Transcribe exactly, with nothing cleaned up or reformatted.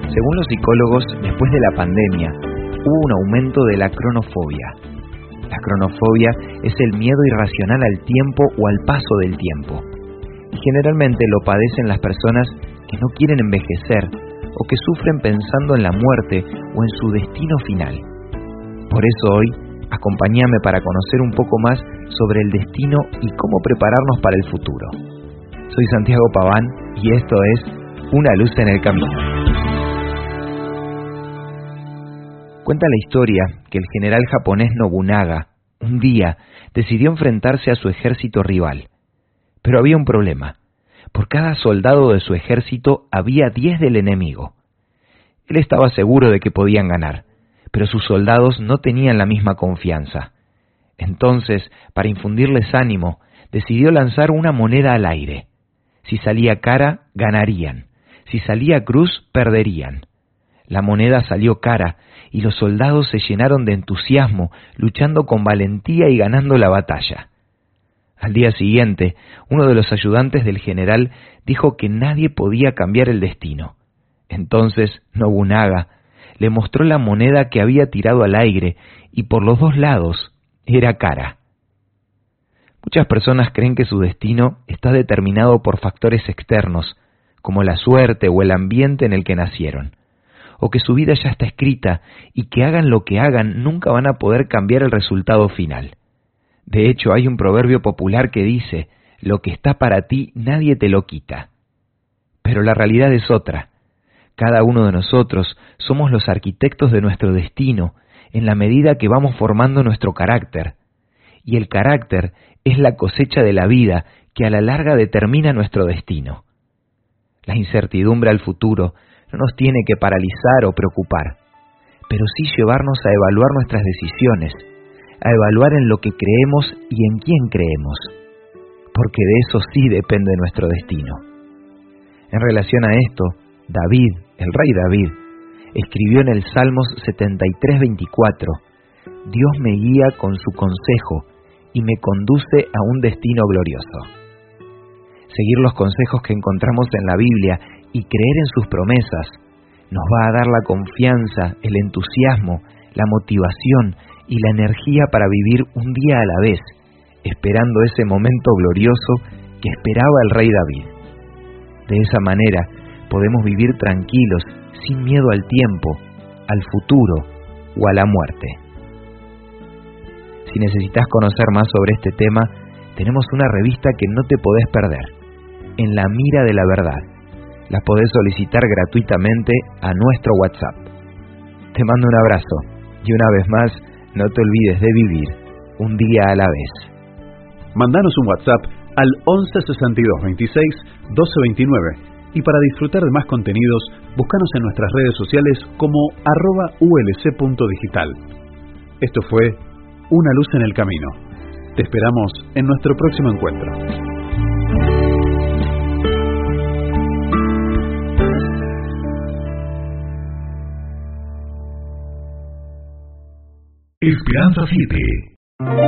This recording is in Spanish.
Según los psicólogos, después de la pandemia, hubo un aumento de la cronofobia. La cronofobia es el miedo irracional al tiempo o al paso del tiempo. Y generalmente lo padecen las personas que no quieren envejecer o que sufren pensando en la muerte o en su destino final. Por eso hoy, acompáñame para conocer un poco más sobre el destino y cómo prepararnos para el futuro. Soy Santiago Paván y esto es Una luz en el camino. Cuenta la historia que el general japonés Nobunaga, un día, decidió enfrentarse a su ejército rival. Pero había un problema. Por cada soldado de su ejército había diez del enemigo. Él estaba seguro de que podían ganar, pero sus soldados no tenían la misma confianza. Entonces, para infundirles ánimo, decidió lanzar una moneda al aire. Si salía cara, ganarían. Si salía cruz, perderían. La moneda salió cara, y los soldados se llenaron de entusiasmo, luchando con valentía y ganando la batalla. Al día siguiente, uno de los ayudantes del general dijo que nadie podía cambiar el destino. Entonces, Nobunaga le mostró la moneda que había tirado al aire, y por los dos lados era cara. Muchas personas creen que su destino está determinado por factores externos, como la suerte o el ambiente en el que nacieron, o que su vida ya está escrita y que hagan lo que hagan nunca van a poder cambiar el resultado final. De hecho, hay un proverbio popular que dice, lo que está para ti nadie te lo quita. Pero la realidad es otra. Cada uno de nosotros somos los arquitectos de nuestro destino en la medida que vamos formando nuestro carácter. Y el carácter es la cosecha de la vida que a la larga determina nuestro destino. La incertidumbre al futuro no nos tiene que paralizar o preocupar, pero sí llevarnos a evaluar nuestras decisiones, a evaluar en lo que creemos y en quién creemos, porque de eso sí depende nuestro destino. En relación a esto, David, el rey David, escribió en el Salmos setenta y tres, veinticuatro, Dios me guía con su consejo y me conduce a un destino glorioso. Seguir los consejos que encontramos en la Biblia y creer en sus promesas nos va a dar la confianza, el entusiasmo, la motivación y la energía para vivir un día a la vez, esperando ese momento glorioso que esperaba el rey David. De esa manera podemos vivir tranquilos, sin miedo al tiempo, al futuro o a la muerte. Si necesitas conocer más sobre este tema, tenemos una revista que no te podés perder, En la mira de la verdad. La podés solicitar gratuitamente a nuestro WhatsApp. Te mando un abrazo y una vez más, no te olvides de vivir un día a la vez. Mandanos un WhatsApp al once sesenta y dos veintiséis doce veintinueve y para disfrutar de más contenidos, búscanos en nuestras redes sociales como arroba ulc.digital. Esto fue Una luz en el camino. Te esperamos en nuestro próximo encuentro. Esperanza siete.